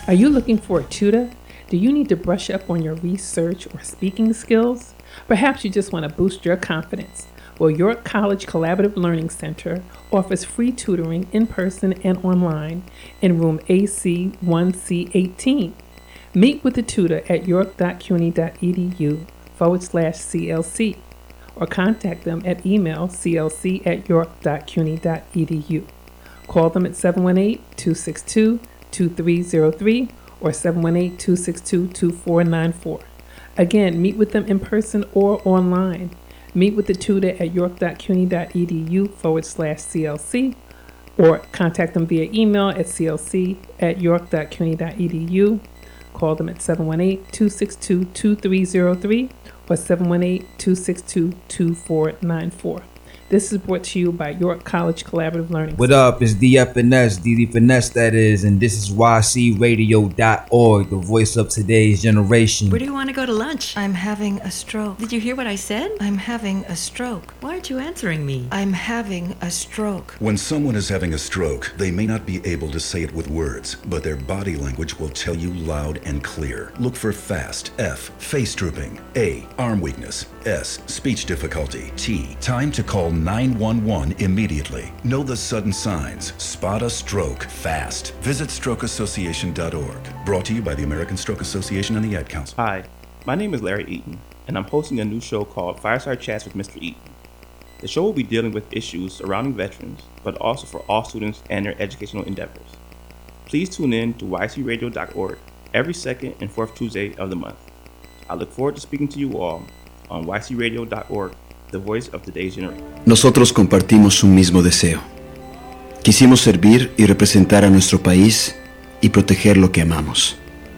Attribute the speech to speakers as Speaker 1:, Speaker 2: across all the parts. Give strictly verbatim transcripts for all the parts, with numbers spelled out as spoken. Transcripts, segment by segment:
Speaker 1: Are you looking for a tutor? Do you need to brush up on your research or speaking skills? Perhaps you just want to boost your confidence. Well, York College Collaborative Learning Center offers free tutoring in person and online in room A C one C eighteen. Meet with the tutor at york.cuny.edu forward slash CLC or contact them at email clc at york.cuny.edu. Call them at seven one eight, two six two, two three zero three or seven one eight, two six two, two four nine four. Again, meet with them in person or online. Meet with the tutor at york.cuny.edu forward slash CLC or contact them via email at clc at york.cuny.edu. Call them at seven one eight, two six two, two three zero three or seven one eight, two six two, two four nine four. This is brought to you by York College Collaborative Learning.
Speaker 2: What up? It's D F N S, D D Finesse that is, and this is Y C radio dot org, the voice of today's generation.
Speaker 3: Where do you want to go to lunch?
Speaker 4: I'm having a stroke.
Speaker 3: Did you hear what I said?
Speaker 4: I'm having a stroke.
Speaker 3: Why aren't you answering me?
Speaker 4: I'm having a stroke.
Speaker 5: When someone is having a stroke, they may not be able to say it with words, but their body language will tell you loud and clear. Look for FAST, F, face drooping, A, arm weakness, S, speech difficulty, T, time to call nine one one immediately. Know the sudden signs. Spot a stroke fast. Visit stroke association dot org. Brought to you by the American Stroke Association and the Ad Council.
Speaker 6: Hi, my name is Larry Eaton, and I'm hosting a new show called Fireside Chats with Mister Eaton. The show will be dealing with issues surrounding veterans, but also for all students and their educational endeavors. Please tune in to Y C radio dot org every second and fourth Tuesday of the month. I look forward to speaking to you all on Y C radio dot org, the voice of today's generation.
Speaker 7: Nosotros compartimos un mismo deseo. Quisimos servir y representar a nuestro país y proteger lo que amamos.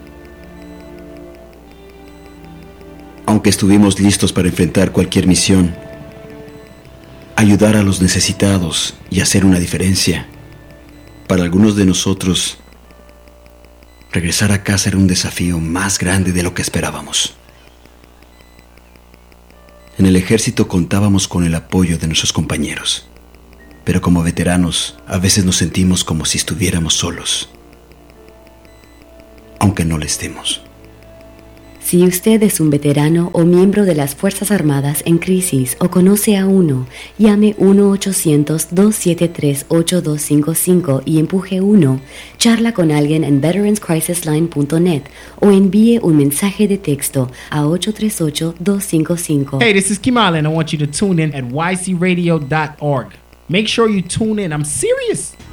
Speaker 7: Aunque estuvimos listos para enfrentar cualquier misión, ayudar a los necesitados y hacer una diferencia, para algunos de nosotros, regresar a casa era un desafío más grande de lo que esperábamos. En el ejército contábamos con el apoyo de nuestros compañeros, pero como veteranos a veces nos sentimos como si estuviéramos solos, aunque no lo estemos.
Speaker 8: Si usted es un veterano o miembro de las Fuerzas Armadas en crisis o conoce a uno, llame uno ochocientos, dos siete tres, ocho dos cinco cinco y empuje uno, charla con alguien en veterans crisis line punto net o envíe un mensaje de texto a ocho tres ocho, dos cinco cinco.
Speaker 9: Hey, this is Kimal and I want you to tune in at Y C radio dot org. Make sure you tune in. I'm serious.